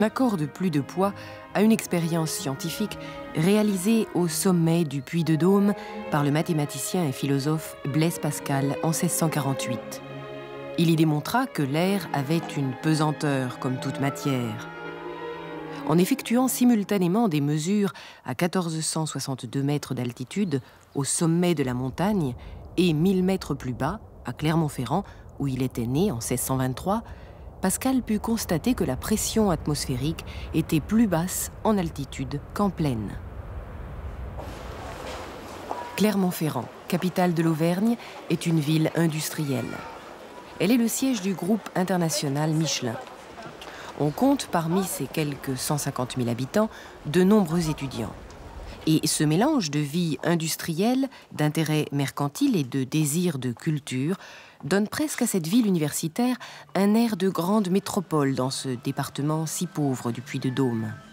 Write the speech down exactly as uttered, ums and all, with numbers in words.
n'accorde plus de poids à une expérience scientifique réalisée au sommet du Puy de Dôme par le mathématicien et philosophe Blaise Pascal en seize cent quarante-huit. Il y démontra que l'air avait une pesanteur comme toute matière. En effectuant simultanément des mesures à mille quatre cent soixante-deux mètres d'altitude au sommet de la montagne et mille mètres plus bas, à Clermont-Ferrand, où il était né en seize cent vingt-trois, Pascal put constater que la pression atmosphérique était plus basse en altitude qu'en plaine. Clermont-Ferrand, capitale de l'Auvergne, est une ville industrielle. Elle est le siège du groupe international Michelin. On compte parmi ces quelques cent cinquante mille habitants de nombreux étudiants. Et ce mélange de vie industrielle, d'intérêts mercantiles et de désir de culture donne presque à cette ville universitaire un air de grande métropole dans ce département si pauvre du Puy-de-Dôme.